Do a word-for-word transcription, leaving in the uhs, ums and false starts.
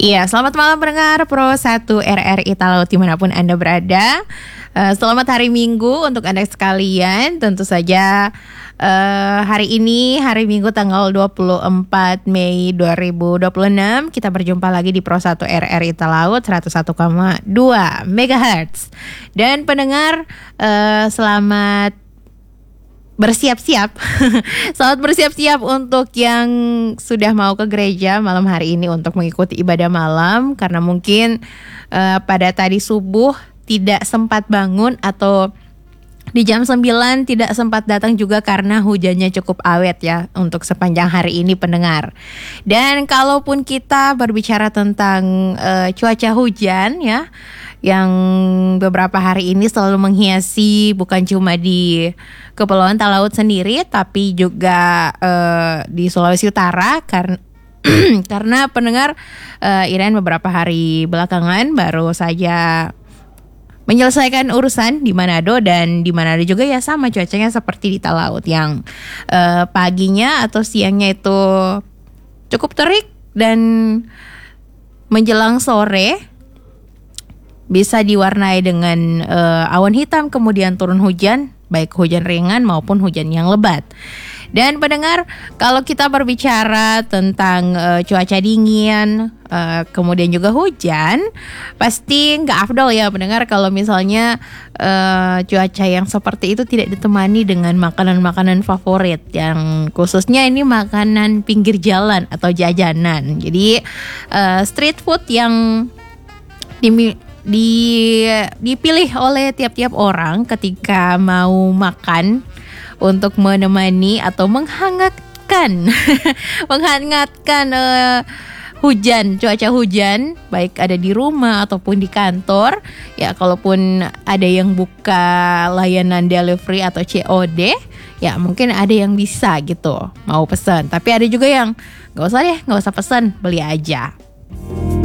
Iya, selamat malam pendengar Pro satu R R I Talaut dimanapun Anda berada. uh, Selamat hari Minggu untuk Anda sekalian. Tentu saja uh, hari ini, hari Minggu tanggal dua puluh empat Mei dua ribu dua puluh enam, kita berjumpa lagi di Pro satu R R I Talaut seratus satu koma dua megahertz. Dan pendengar, uh, selamat bersiap-siap Selamat bersiap-siap untuk yang sudah mau ke gereja malam hari ini untuk mengikuti ibadah malam. Karena mungkin uh, pada tadi subuh tidak sempat bangun, atau di jam sembilan tidak sempat datang juga karena hujannya cukup awet ya untuk sepanjang hari ini pendengar. Dan kalaupun kita berbicara tentang uh, cuaca hujan ya, yang beberapa hari ini selalu menghiasi bukan cuma di Kepulauan Talaut sendiri, tapi juga uh, di Sulawesi Utara. Karena karena pendengar, uh, Iren beberapa hari belakangan baru saja menyelesaikan urusan di Manado, dan di Manado juga ya sama cuacanya seperti di Talaut, yang uh, paginya atau siangnya itu cukup terik, dan menjelang sore bisa diwarnai dengan uh, awan hitam, kemudian turun hujan, baik hujan ringan maupun hujan yang lebat. Dan pendengar, kalau kita berbicara tentang uh, cuaca dingin, uh, kemudian juga hujan, pasti nggak afdol ya pendengar kalau misalnya uh, cuaca yang seperti itu tidak ditemani dengan makanan-makanan favorit, yang khususnya ini makanan pinggir jalan atau jajanan. Jadi uh, street food yang di Di, dipilih oleh tiap-tiap orang ketika mau makan untuk menemani atau menghangatkan menghangatkan uh, hujan, cuaca hujan, baik ada di rumah ataupun di kantor. Ya, kalaupun ada yang buka layanan delivery atau C O D, ya mungkin ada yang bisa gitu mau pesan. Tapi ada juga yang gak usah deh, gak usah pesan, beli aja.